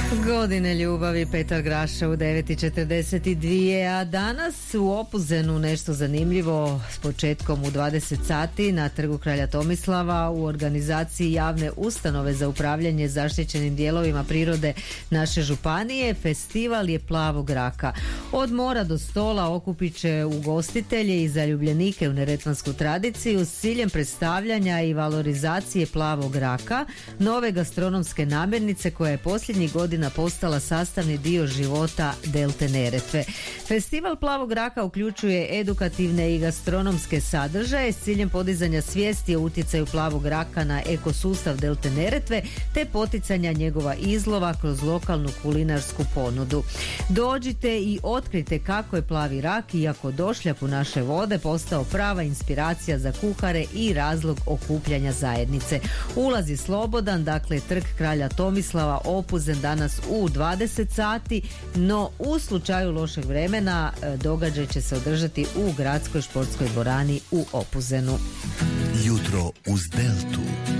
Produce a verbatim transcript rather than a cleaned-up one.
Godine ljubavi, Petar Graša u devet i četrdeset dvije, a danas u Opuzenu nešto zanimljivo s početkom u dvadeset sati na Trgu kralja Tomislava u organizaciji javne ustanove za upravljanje zaštićenim dijelovima prirode naše županije. Festival je plavog raka. Od mora do stola okupit će ugostitelje i zaljubljenike u neretvansku tradiciju s ciljem predstavljanja i valorizacije plavog raka, nove gastronomske namirnice koja je posljednjih godina postala sastavni dio života delte Neretve. Festival plavog raka uključuje edukativne i gastronomske sadržaje s ciljem podizanja svijesti o utjecaju plavog raka na ekosustav delte Neretve te poticanja njegova izlova kroz lokalnu kulinarsku ponudu. Dođite i otkrite kako je plavi rak, iako došljak u naše vode, postao prava inspiracija za kuhare i razlog okupljanja zajednice. Ulaz je slobodan, dakle Trg kralja Tomislava, Opuzen, danas u dvadeset sati, no u slučaju lošeg vremena događaj će se održati u gradskoj športskoj dvorani u Opuzenu. Jutro uz Deltu.